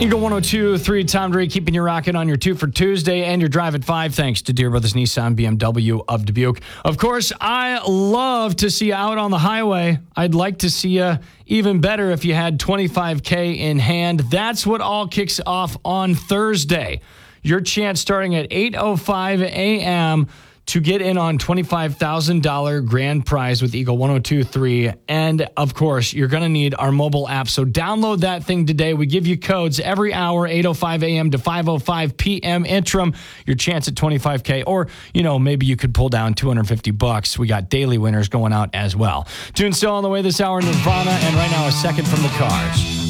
Eagle 102.3, Tom Dre keeping you rocking on your 2 for Tuesday and your drive at 5, thanks to Deere Brothers Nissan BMW of Dubuque. Of course, I love to see you out on the highway. I'd like to see you even better if you had $25K in hand. That's what all kicks off on Thursday. Your chance starting at 8:05 a.m. to get in on $25,000 grand prize with Eagle 102.3. And, of course, you're going to need our mobile app. So download that thing today. We give you codes every hour, 8:05 a.m. to 5:05 p.m. interim. Your chance at $25K. Or, maybe you could pull down $250. We got daily winners going out as well. Tune still on the way this hour, Nirvana. And right now, a second from the Cars.